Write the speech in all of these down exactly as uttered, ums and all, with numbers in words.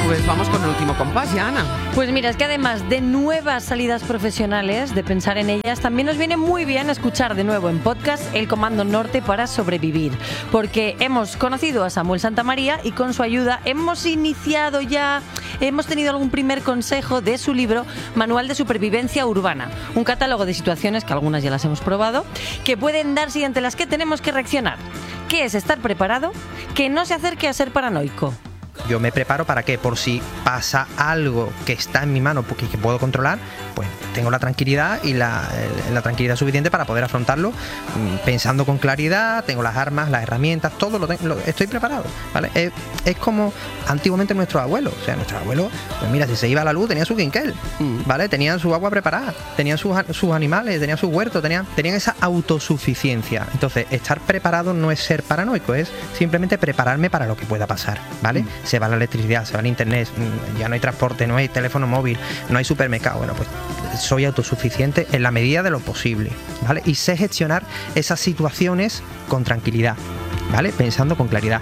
Pues vamos con el último compás ya, Ana. Pues mira, es que además de nuevas salidas profesionales, de pensar en ellas, también nos viene muy bien escuchar de nuevo en podcast El Comando Norte para sobrevivir, porque hemos conocido a Samuel Santamaría y con su ayuda hemos iniciado ya, hemos tenido algún primer consejo de su libro Manual de Supervivencia Urbana, un catálogo de situaciones, que algunas ya las hemos probado, que pueden darse y ante las que tenemos que reaccionar. ¿Qué es estar preparado? Que no se acerque a ser paranoico. Yo me preparo para que por si pasa algo que está en mi mano porque que puedo controlar, pues tengo la tranquilidad y la, la tranquilidad suficiente para poder afrontarlo pensando con claridad, tengo las armas, las herramientas, todo lo tengo, lo, estoy preparado, ¿vale? Es, es como antiguamente nuestros abuelos, o sea, nuestros abuelos, pues mira, si se iba a la luz tenía su quinquel, ¿vale? Tenían su agua preparada, tenían sus, sus animales, tenían su huerto, tenían, tenían esa autosuficiencia. Entonces, estar preparado no es ser paranoico, es simplemente prepararme para lo que pueda pasar, ¿vale? Mm. Se va la electricidad, se va el internet, ya no hay transporte, no hay teléfono móvil, no hay supermercado. Bueno, pues soy autosuficiente en la medida de lo posible, ¿vale? Y sé gestionar esas situaciones con tranquilidad, ¿vale? Pensando con claridad.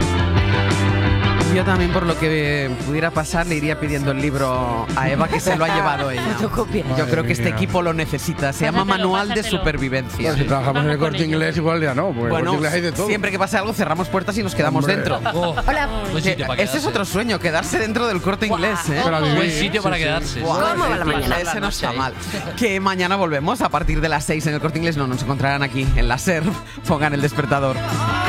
Yo también, por lo que pudiera pasar, le iría pidiendo el libro a Eva, que se lo ha llevado ella. Yo creo que este equipo lo necesita. Se llama Manual de Supervivencia. Bueno, si trabajamos en el Corte Inglés, igual ya no. Porque bueno, en el Corte Inglés hay de todo. Siempre que pase algo, cerramos puertas y nos quedamos Hombre. dentro. Oh, Hola. Buen sitio para Ese es otro sueño, quedarse dentro del Corte Inglés, ¿eh? Para vivir. Buen sitio para Sí, sí. quedarse. Guau, ¿Cómo va la mañana? Ese no está mal. Que mañana volvemos a partir de las seis en el Corte Inglés. No, nos encontrarán aquí en la SER. Pongan el despertador.